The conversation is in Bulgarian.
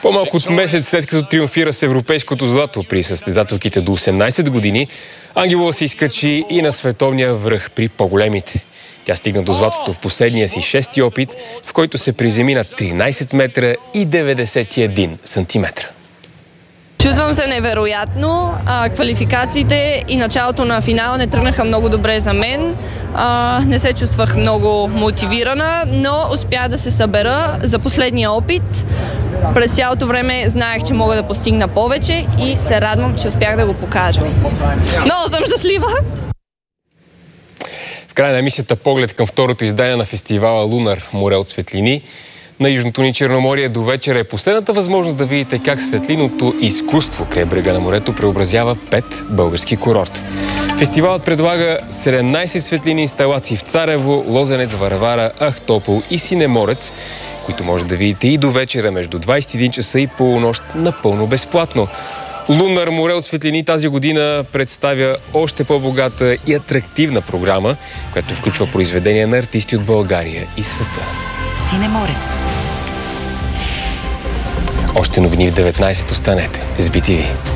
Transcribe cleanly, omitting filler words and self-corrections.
По-малко от месец след като триумфира с европейското злато при състезателките до 18 години, Ангелова се изкачи и на световния връх при по-големите. Тя стигна до златото в последния си 6-ти опит, в който се приземи на 13 метра и 91 сантиметра. Чувствам се невероятно. Квалификациите и началото на финала не тръгнаха много добре за мен. Не се чувствах много мотивирана, но успях да се събера за последния опит. През цялото време знаех, че мога да постигна повече и се радвам, че успях да го покажа. Много съм щастлива! В края на емисията поглед към второто издание на фестивала Лунар море от светлини на Южното ни Черноморие до вечера е последната възможност да видите как светлинното изкуство край брега на морето преобразява 5 български курорта. Фестивалът предлага 17 светлини инсталации в Царево, Лозенец, Варвара, Ахтопол и Синеморец, които може да видите и до вечера между 21 часа и полунощ напълно безплатно. Лунар море от светлини тази година представя още по-богата и атрактивна програма, която включва произведения на артисти от България и света. Синеморец. Още новини в 19. Останете с BTV.